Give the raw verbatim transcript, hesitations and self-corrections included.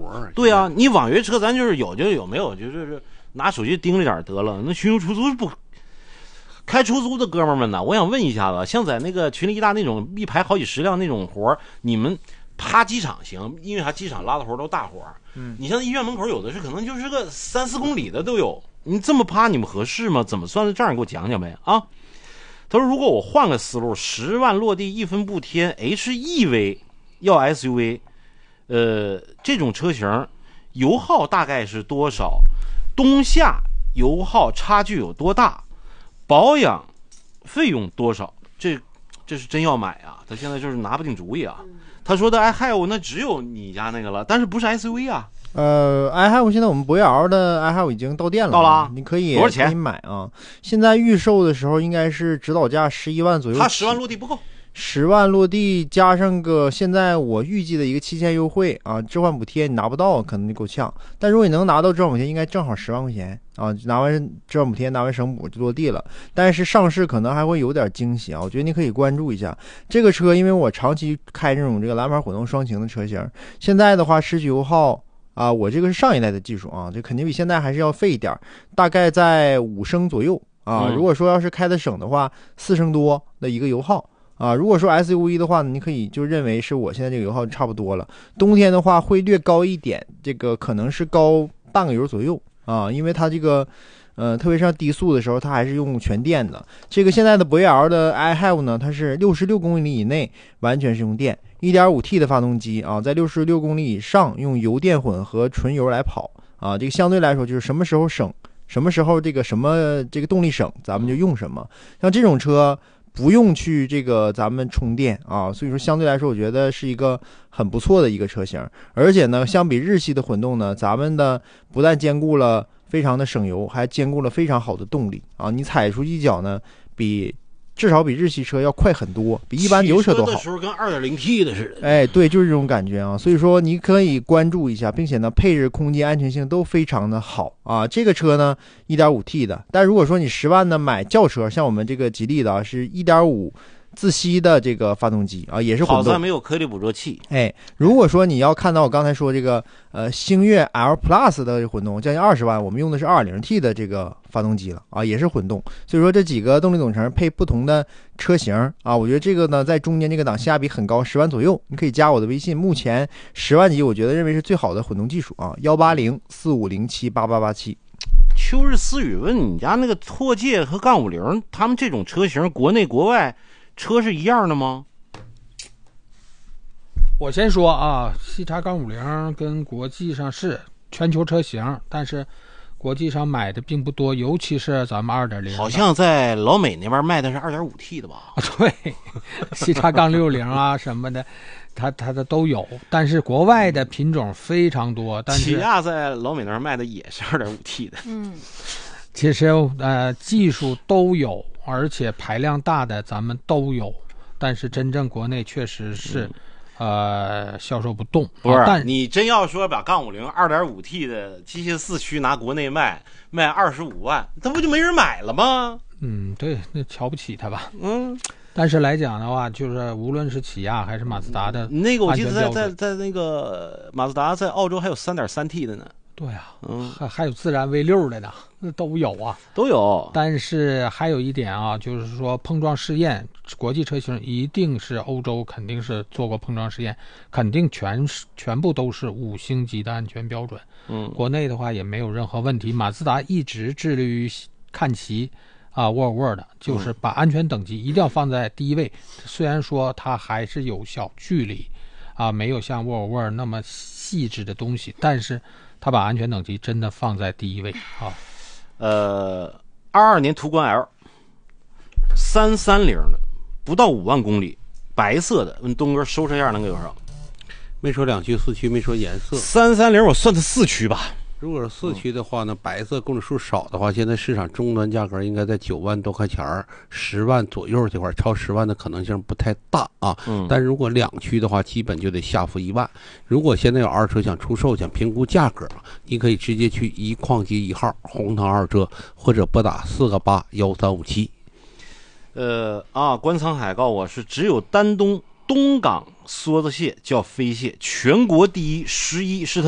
活。 对啊，你网约车咱就是有就有，没有就是拿手机盯着点得了。那巡游出租是不开出租的哥们们呢？我想问一下子，像在那个群力一大那种一排好几十辆那种活，你们趴机场行？因为啥？机场拉的活都大活。嗯，你像医院门口有的是可能就是个三四公里的都有，你这么趴你们合适吗？怎么算是这样？给我讲讲呗啊！他说如果我换个思路，十万落地一分不贴 H E V 要 S U V， 呃，这种车型油耗大概是多少？冬夏油耗差距有多大？保养费用多少？这这是真要买啊！他现在就是拿不定主意啊。他说的 i h a v e 那只有你家那个了，但是不是 S U V 啊？ 呃 i h a v e 现在我们博越 L 的 i h a v e 已经到店了， 到了， 你可以多少钱？ 可以买啊！现在预售的时候应该是指导价十一万左右， 他十万落地不够。 十万落地加上个现在我预计的一个期限优惠啊，置换补贴你拿不到可能就够呛，但如果你能拿到置换补贴，应该正好十万块钱啊，拿完置换补贴拿完省补就落地了。但是上市可能还会有点惊喜啊，我觉得你可以关注一下这个车，因为我长期开这种这个蓝牌混动双擎的车型，现在的话市区油耗啊，我这个是上一代的技术啊，这肯定比现在还是要费一点，大概在五升左右啊。 嗯、 如果说要是开的省的话，四升多的一个油耗。啊，如果说 S U V 的话，你可以就认为是我现在这个油耗差不多了。冬天的话会略高一点，这个可能是高半个油左右啊，因为它这个，呃，特别是低速的时候，它还是用全电的。这个现在的博越 L 的 i h a v e 呢，它是六十六公里以内完全是用电 ，一点五 T 的发动机啊，在六十六公里以上用油电混合纯油来跑啊，这个相对来说就是什么时候省，什么时候这个什么这个动力省，咱们就用什么。像这种车。不用去这个咱们充电啊，所以说相对来说我觉得是一个很不错的一个车型，而且呢相比日系的混动呢，咱们的不但兼顾了非常的省油，还兼顾了非常好的动力啊，你踩出一脚呢比至少比日系车要快很多，比一般油车都好。 的时候跟 二点零 T 的似的。 哎，对，就是这种感觉啊。所以说你可以关注一下，并且呢，配置、空间、安全性都非常的好啊。这个车呢 一点五 T 的，但如果说你十万呢买轿车，像我们这个吉利的啊，是 一点五 自吸的这个发动机啊，也是混动， 好在没有颗粒捕捉器。 哎，如果说你要看到我刚才说这个呃星越 L Plus 的混动，将近二十万，我们用的是 二点零 T 的这个发动机了啊，也是混动。所以说这几个动力总成配不同的车型啊，我觉得这个呢在中间这个档性价比很高，十万左右，你可以加我的微信。目前十万级我觉得认为是最好的混动技术啊，幺八零四五零七八八八七。 秋日思雨问你家那个拓界和杠五零，他们这种车型国内国外车是一样的吗？ 我先说啊，西叉杠五零跟国际上是全球车型，但是国际上买的并不多，尤其是咱们 二点零。 好像在老美那边卖的是 二点五 T 的吧？ 啊，对，西叉杠六零啊什么的，它它的都有，但是国外的品种非常多。但是起亚在老美那边卖的也是 二点五 T 的。 嗯， 其实呃技术都有，而且排量大的咱们都有，但是真正国内确实是。嗯呃，销售不动， 不是？ 啊、但你真要说把杠五零 二点五 T 的机械四驱拿国内卖，卖二十五万，那不就没人买了吗？ 嗯，对，那瞧不起他吧？ 嗯， 但是来讲的话，就是无论是起亚还是马自达的， 那个我记得在在在那个马自达在澳洲还有 三点三 T 的呢。 对啊， 嗯， 还还有自然 V 六 的呢，那都有啊， 都有。 但是还有一点啊，就是说碰撞试验，国际车型一定是欧洲肯定是做过碰撞试验，肯定全全部都是五星级的安全标准。 嗯， 国内的话也没有任何问题。马自达一直致力于看齐啊沃尔沃的，就是把安全等级一定要放在第一位。嗯、虽然说它还是有小距离啊，没有像沃尔沃那么细致的东西，但是。他把安全等级真的放在第一位啊， 呃，二二年途观 L， 三三零的，不到五万公里，白色的，问东哥收车价能给多少？ 没说两驱四驱，没说颜色。 三三零我算它四驱吧。 如果是四驱的话呢，白色公里数少的话，现在市场终端价格应该在九万多块钱儿，十万左右这块，超十万的可能性不太大啊。嗯。但如果两驱的话，基本就得下浮一万。如果现在有二手车想出售，想评估价格，你可以直接去一矿机一号红唐二车，或者拨打四个八幺三五七。 呃啊，官沧海告我是只有丹东东港梭子蟹叫飞蟹，全国第一，十一是它